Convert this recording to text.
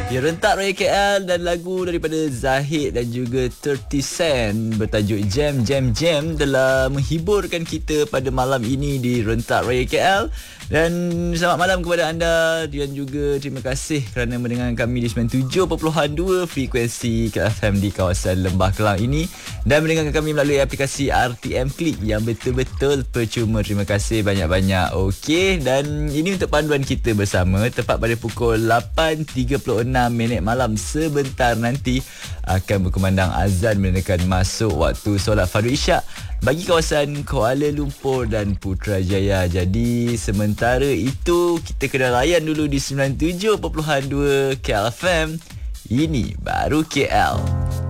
Ya, Rentak Raya KL dan lagu daripada Zahid dan juga 30 Cent bertajuk Jam Jam Jam telah menghiburkan kita pada malam ini di Rentak Raya KL. Dan selamat malam kepada anda dan juga terima kasih kerana mendengarkan kami di 97.2 frekuensi KFM di kawasan Lembah Kelang ini dan mendengarkan kami melalui aplikasi RTM Click yang betul-betul percuma. Terima kasih banyak-banyak. Okey, dan ini untuk panduan kita bersama tepat pada pukul 8.36 minit malam sebentar nanti akan berkumandang azan menandakan masuk waktu solat fardu isyak bagi kawasan Kuala Lumpur dan Putrajaya. Jadi sementara itu kita kena layan dulu di 97.2 KLFM. Ini baru KL.